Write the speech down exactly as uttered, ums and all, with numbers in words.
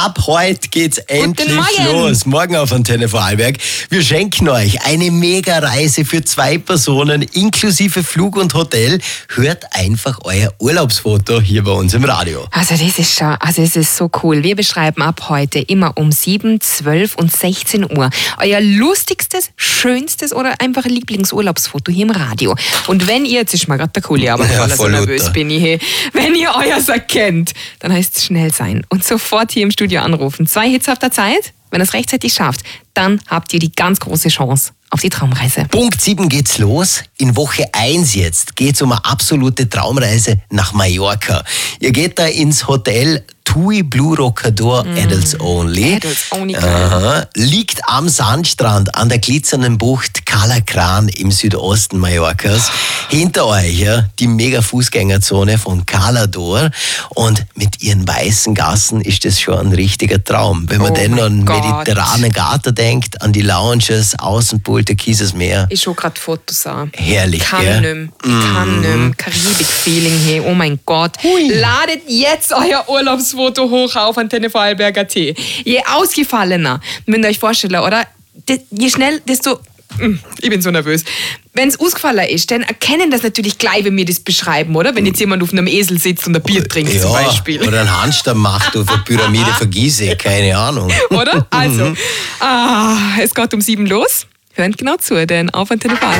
Ab heute geht's endlich Morgen. los. Morgen auf Antenne Vorarlberg. Wir schenken euch eine Mega-Reise für zwei Personen inklusive Flug und Hotel. Hört einfach euer Urlaubsfoto hier bei uns im Radio. Also das ist schon, also es ist so cool. Wir beschreiben ab heute immer um sieben, zwölf und sechzehn Uhr euer lustigstes, schönstes oder einfach Lieblingsurlaubsfoto hier im Radio. Und wenn ihr, jetzt ist mal gerade der Kuli, aber Ja, voll so voll nervös Luther. bin ich, hey. Wenn ihr euers erkennt, dann heißt es schnell sein und sofort hier im Studio anrufen. Zwei Hits auf der Zeit. Wenn ihr es rechtzeitig schafft, dann habt ihr die ganz große Chance auf die Traumreise. Punkt sieben geht's los. In Woche eins jetzt geht's um eine absolute Traumreise nach Mallorca. Ihr geht da ins Hotel Tui Blue Rocador mm. Adults Only. Adults Only. Aha. Liegt am Sandstrand an der glitzernden Bucht Calacran im Südosten Mallorcas. Hinter euch ja, die mega Fußgängerzone von Calador. Und mit ihren weißen Gassen ist das schon ein richtiger Traum. Wenn man Oh denn mein an Gott. mediterrane Garten denkt, an die Lounges, Außenpool, türkises Meer. Ich schaue gerade Fotos an. Herrlich, kann gell? nimm, ich kann nimm. Karibik-Feeling, hey, oh mein Gott. Hui. Ladet jetzt euer Urlaubsfoto hoch auf Antenne Vorarlberg Punkt at. Je ausgefallener, müsst ihr euch vorstellen, oder? De- Je schnell, desto... Ich bin so nervös. Wenn es ausgefallen ist, dann erkennen das natürlich gleich, wenn wir das beschreiben, oder? Wenn jetzt jemand auf einem Esel sitzt und ein Bier trinkt ja, zum Beispiel. oder einen Handstand macht auf eine Pyramide vergieße, keine Ahnung. Oder? Also, ah, es geht um sieben los. Hört genau zu, denn auf Antenne Vorarlberg.